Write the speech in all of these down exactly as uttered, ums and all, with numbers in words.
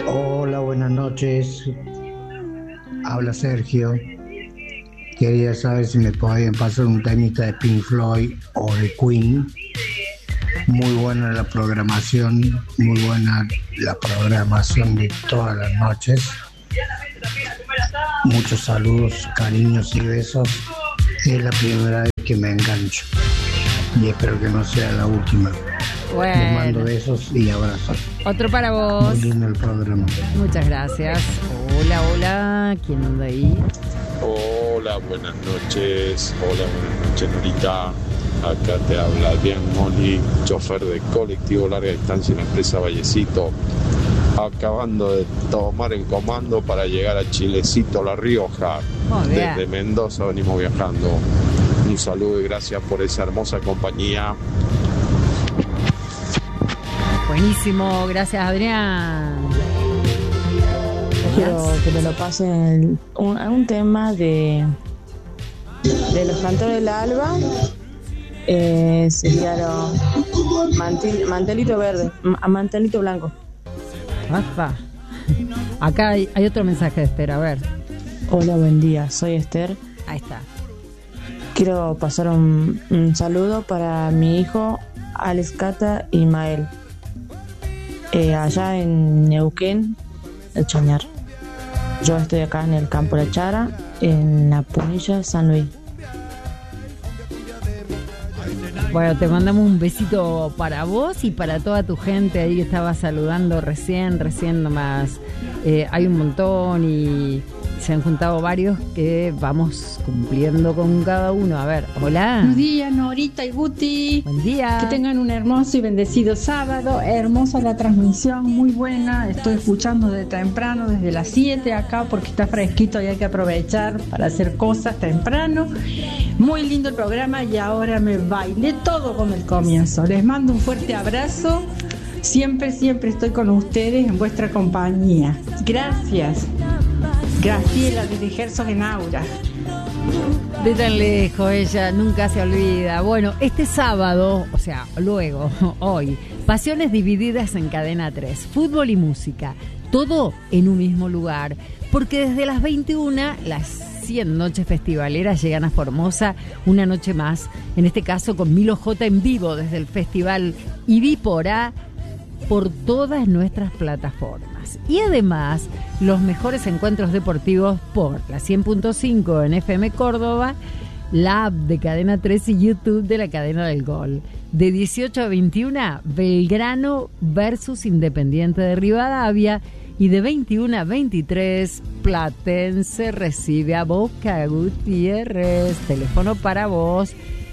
Hola, buenas noches. Habla Sergio. Quería saber si me podían pasar un temita de Pink Floyd o de Queen. Muy buena la programación, muy buena la programación de todas las noches. Muchos saludos, cariños y besos. Es la primera vez que me engancho y espero que no sea la última. Bueno. Les mando besos y abrazos. Otro para vos. Muy lindo el programa. Muchas gracias. Hola, hola. ¿Quién anda ahí? Hola, buenas noches. Hola, buenas noches, Norita. Acá te habla Adrián Moli, chofer de colectivo larga distancia en la empresa Vallecito. Acabando de tomar el comando para llegar a Chilecito, La Rioja. Oh, Desde Mendoza venimos viajando. Un saludo y gracias por esa hermosa compañía. Buenísimo, gracias Adrián. Quiero que me lo pasen un, un tema de de los cantores del alba. Eh, sería lo, mantel, mantelito verde, mantelito blanco. Rafa. Acá hay, hay otro mensaje de Esther, a ver. Hola, buen día, soy Esther. Ahí está. Quiero pasar un, un saludo para mi hijo Alex, Cata y Mael, eh, allá en Neuquén, El Chañar. Yo estoy acá en el campo La Chara, en la Punilla, San Luis. Bueno, te mandamos un besito para vos y para toda tu gente ahí que estaba saludando recién, recién nomás. Eh, hay un montón y se han juntado varios que vamos cumpliendo con cada uno. A ver, hola. Buenos días, Norita y Guti. Buen día. Que tengan un hermoso y bendecido sábado. Hermosa la transmisión, muy buena. Estoy escuchando de temprano, desde las siete acá, porque está fresquito y hay que aprovechar para hacer cosas temprano. Muy lindo el programa y ahora me bailé todo con el comienzo. Les mando un fuerte abrazo. Siempre, siempre estoy con ustedes en vuestra compañía. Gracias. Graciela desde Herzogenaurach. De tan lejos, ella nunca se olvida. Bueno, este sábado, o sea, luego, hoy, Pasiones Divididas en Cadena tres, fútbol y música, todo en un mismo lugar, porque desde las veintiuna, las cien noches festivaleras llegan a Formosa una noche más, en este caso con Milo J en vivo desde el Festival Ibipora por todas nuestras plataformas. Y además, los mejores encuentros deportivos por la cien punto cinco en F M Córdoba, la app de Cadena tres y YouTube de la Cadena del Gol. De dieciocho a veintiuna, Belgrano versus Independiente de Rivadavia. Y de veintiuno a veintitrés, Platense recibe a Boca Gutiérrez. Teléfono para vos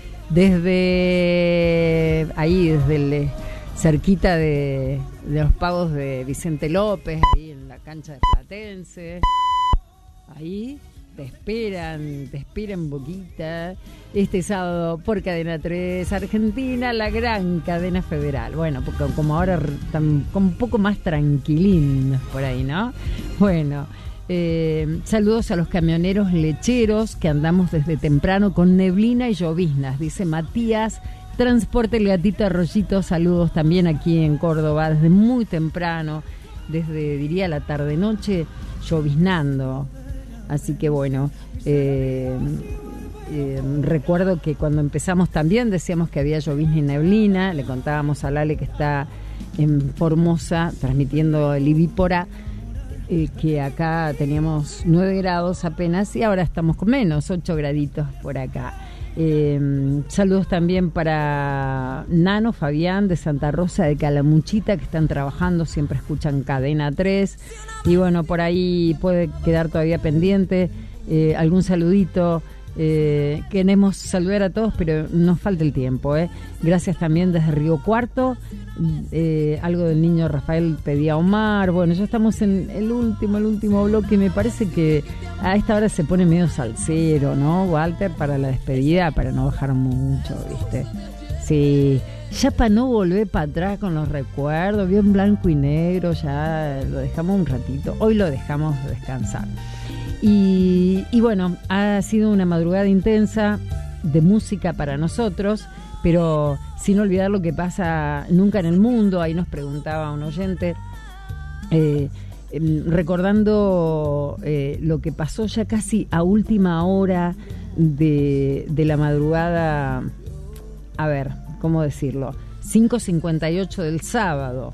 desde ahí, desde el... cerquita de, de los pagos de Vicente López, ahí en la cancha de Platense. Ahí te esperan, te esperan Boquita. Este sábado por Cadena tres Argentina, la gran cadena federal. Bueno, porque como ahora están un poco más tranquilín por ahí, ¿no? Bueno, eh, saludos a los camioneros lecheros que andamos desde temprano con neblina y lloviznas, dice Matías. Transporte El Gatito Arroyito, saludos también aquí en Córdoba, desde muy temprano, desde, diría, la tarde-noche, lloviznando. Así que bueno, eh, eh, recuerdo que cuando empezamos también decíamos que había llovizna y neblina, le contábamos a Lale que está en Formosa, transmitiendo el Ibipora, eh, que acá teníamos nueve grados apenas y ahora estamos con menos, ocho graditos por acá. Eh, saludos también para Nano, Fabián de Santa Rosa de Calamuchita, que están trabajando, siempre escuchan Cadena tres. Y bueno, por ahí puede quedar todavía pendiente eh, algún saludito. Eh, queremos saludar a todos, pero nos falta el tiempo. Eh. Gracias también desde Río Cuarto. Eh, algo del niño Rafael pedía Omar. Bueno, ya estamos en el último, el último bloque. Me parece que a esta hora se pone medio salsero, ¿no, Walter? Para la despedida, para no bajar mucho, ¿viste? Sí, ya para no volver para atrás con los recuerdos, bien blanco y negro, ya lo dejamos un ratito. Hoy lo dejamos descansar. Y, y bueno, ha sido una madrugada intensa de música para nosotros, pero sin olvidar lo que pasa nunca en el mundo. Ahí nos preguntaba un oyente, eh, recordando eh, lo que pasó ya casi a última hora de, de la madrugada, a ver, ¿cómo decirlo? cinco cincuenta y ocho del sábado,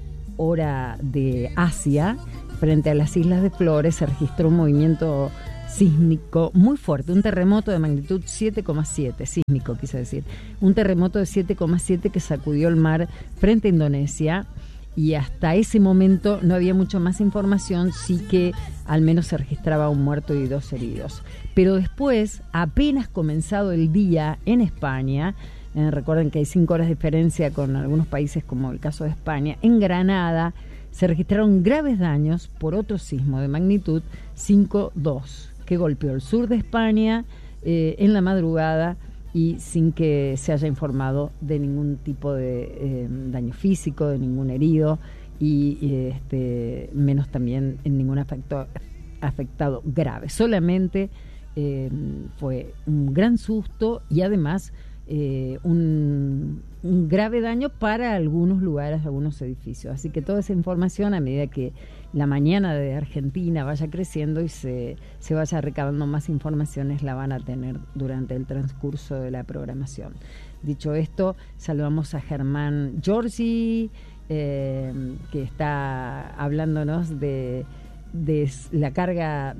hora de Asia, frente a las Islas de Flores, se registró un movimiento sísmico muy fuerte, un terremoto de magnitud siete coma siete, sísmico quise decir, un terremoto de siete coma siete que sacudió el mar frente a Indonesia. Y hasta ese momento no había mucha más información, sí que al menos se registraba un muerto y dos heridos. Pero después, apenas comenzado el día en España, eh, recuerden que hay cinco horas de diferencia con algunos países como el caso de España, en Granada se registraron graves daños por otro sismo de magnitud cinco coma dos, que golpeó el sur de España eh, en la madrugada, y sin que se haya informado de ningún tipo de eh, daño físico, de ningún herido, y, y este, menos también en ningún afecto, afectado grave. Solamente eh, fue un gran susto y además eh, un, un grave daño para algunos lugares, algunos edificios. Así que toda esa información, a medida que la mañana de Argentina vaya creciendo y se, se vaya recabando más informaciones, la van a tener durante el transcurso de la programación. Dicho esto, saludamos a Germán Giorgi, eh, que está hablándonos de, de la carga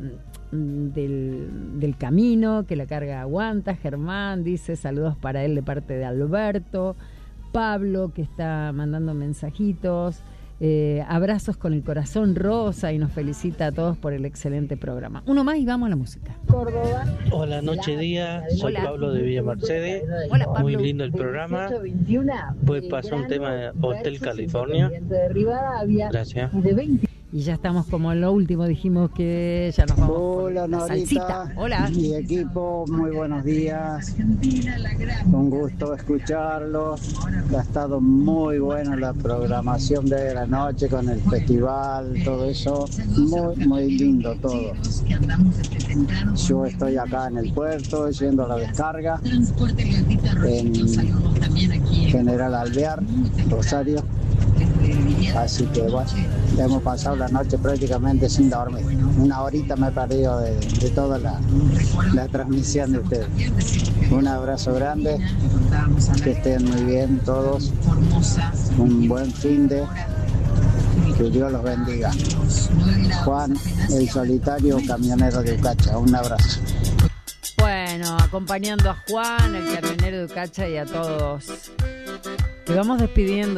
del, del camino, que la carga aguanta. Germán dice saludos para él de parte de Alberto. Pablo, que está mandando mensajitos. Eh, abrazos con el corazón rosa, y nos felicita a todos por el excelente programa. Uno más y vamos a la música. Córdoba. Hola, noche día. Soy Hola. Pablo de Villa Mercedes. Hola, Pablo. Muy lindo el programa. Pues pasó un tema de Hotel California. Gracias. Y ya estamos como en lo último, dijimos que ya nos vamos. Hola, con la Norita. salsita. Hola. Mi equipo, muy buenos días. Un gusto escucharlos. Ha estado muy buena la programación de la noche con el festival, todo eso. Muy, muy lindo todo. Yo estoy acá en el puerto, yendo a la descarga, en General Alvear, Rosario. Así que bueno, hemos pasado la noche prácticamente sin dormir. Una horita me he perdido de, de toda la, la transmisión de ustedes. Un abrazo grande, que estén muy bien todos. Un buen fin de, que Dios los bendiga. Juan, el solitario camionero de Ucacha, un abrazo. Bueno, acompañando a Juan, el camionero de Ucacha, y a todos. Que vamos despidiendo.